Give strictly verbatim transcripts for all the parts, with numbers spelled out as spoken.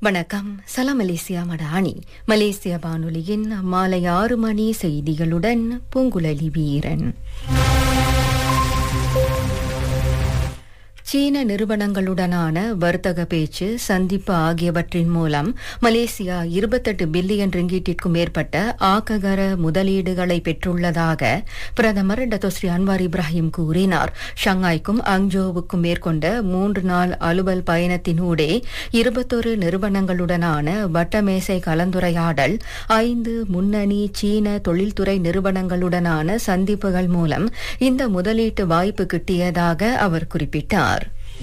வணக்கம். சலாம் மலேசியா மடானி. மலேசிய வானொலியின் மாலை ஆறு மணி செய்திகளுடன் பூங்குழலி வீரன். சீன நிறுவனங்களுடனான வர்த்தக பேச்சு, சந்திப்பு ஆகியவற்றின் மூலம் மலேசியா இருபத்தெட்டு பில்லியன் ரிங்கீட்டிற்கும் மேற்பட்ட ஆக்ககர முதலீடுகளை பெற்றுள்ளதாக பிரதமர் டத்தோஸ்ரீ அன்வார் இப்ராஹிம் கூறினார். ஷங்காய்க்கும் அங்ஜோவுக்கும் மேற்கொண்ட மூன்று நாள் அலுவல் பயணத்தினூடே இருபத்தொரு நிறுவனங்களுடனான வட்டமேசை கலந்துரையாடல், ஐந்து முன்னணி சீன தொழில்துறை நிறுவனங்களுடனான சந்திப்புகள் மூலம் இந்த முதலீட்டு வாய்ப்பு கிட்டியதாக அவர் குறிப்பிட்டார்.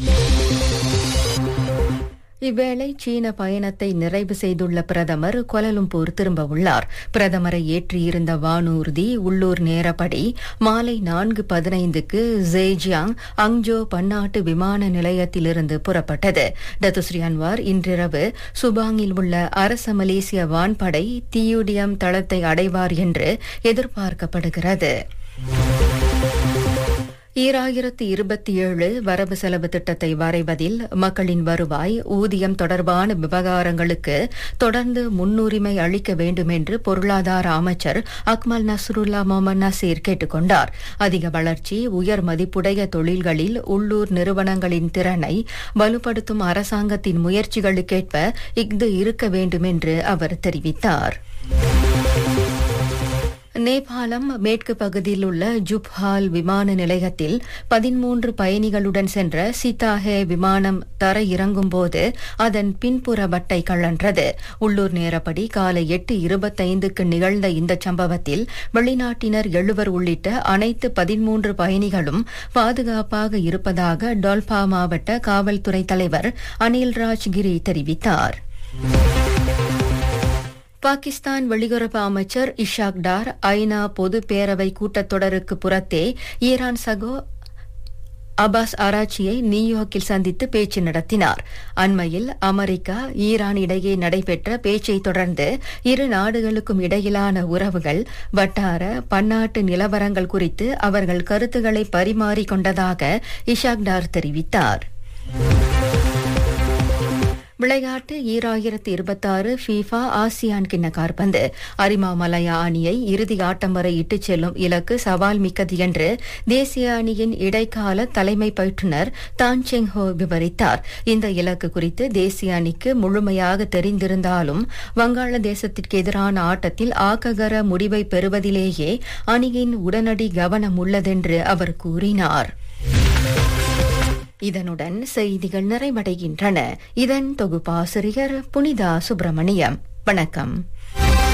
இவ்வேளை சீன பயணத்தை நிறைவு செய்துள்ள பிரதமர் கோலாலம்பூர் திரும்ப உள்ளார். பிரதமரை ஏற்றியிருந்த வானூர்தி உள்ளூர் நேரப்படி மாலை நான்கு பதினைந்துக்கு ஜேஜியாங் அங்ஜோ பன்னாட்டு விமான நிலையத்திலிருந்து புறப்பட்டது. டத்துஸ்ரீ அன்வார் இன்றிரவு சுபாங்கில் உள்ள அரச மலேசிய வான்படை தியூடியம் தளத்தை அடைவார் என்று எதிர்பார்க்கப்படுகிறது. ஈராயிரத்து இருபத்தி ஏழு வரவு செலவு திட்டத்தை வரைவதில் மக்களின் வருவாய், ஊதியம் தொடர்பான விவகாரங்களுக்கு தொடர்ந்து முன்னுரிமை அளிக்க வேண்டும் என்று பொருளாதார அமைச்சர் அக்மல் நஸ்ருல்லா மொஹமட் நசீர் கேட்டுக் கொண்டார். அதிக வளர்ச்சி, உயர் மதிப்புடைய தொழில்களில் உள்ளூர் நிறுவனங்களின் திறனை வலுப்படுத்தும் அரசாங்கத்தின் முயற்சிகளுக்கேற்ப இஃது இருக்க வேண்டும் என்று அவர் தெரிவித்தார். நேபாளம் மேற்கு பகுதியில் உள்ள ஜுப்ஹால் விமான நிலையத்தில் பதிமூன்று பயணிகளுடன் சென்ற சீதாஹே விமானம் தர இறங்கும்போது அதன் பின்புற வட்டை கழன்றது. உள்ளூர் நேரப்படி காலை எட்டு இருபத்தைந்துக்கு நிகழ்ந்த இந்த சம்பவத்தில் வெளிநாட்டினர் எழுவர் உள்ளிட்ட அனைத்து பதிமூன்று பயணிகளும் பாதுகாப்பாக இருப்பதாக டோல்பா மாவட்ட காவல்துறை தலைவர் அனில்ராஜ் கிரி தெரிவித்தார். பாகிஸ்தான் வெளியுறவு அமைச்சர் இஷாக் டார் ஐநா பொது பேரவை கூட்டத்தொடருக்கு புறத்தே ஈரான் சகோ அபாஸ் ஆராச்சியை நியூயார்க்கில் சந்தித்து பேச்சு நடத்தினார். அண்மையில் அமெரிக்கா ஈரான் இடையே நடைபெற்ற பேச்சை தொடர்ந்து இரு நாடுகளுக்கும் இடையிலான உறவுகள், வட்டார பன்னாட்டு நிலவரங்கள் குறித்து அவர்கள் கருத்துக்களை பரிமாறிக் கொண்டதாக இஷாக் டார் தெரிவித்தார். விளையாட்டு. ஈராயிரத்து இருபத்தாறு ஃபீஃபா ஆசியான் கிண்ண காற்பந்து அரிமாமலயா அணியை இறுதி ஆட்டம் வரை இட்டுச் செல்லும் இலக்கு சவால் மிக்கது என்று தேசிய அணியின் இடைக்கால தலைமை பயிற்றுநர் தான் செங் ஹோ விவரித்தார். இந்த இலக்கு குறித்து தேசிய அணிக்கு முழுமையாக தெரிந்திருந்தாலும் வங்காளதேசத்திற்கு எதிரான ஆட்டத்தில் ஆக்ககர முடிவை பெறுவதிலேயே அணியின் உடனடி கவனம் உள்ளதென்று அவர் கூறினார். இதனுடன் செய்திகள் நிறைவடைகின்றன. இதன் தொகுப்பாசிரியர் புனிதா சுப்பிரமணியம். வணக்கம்.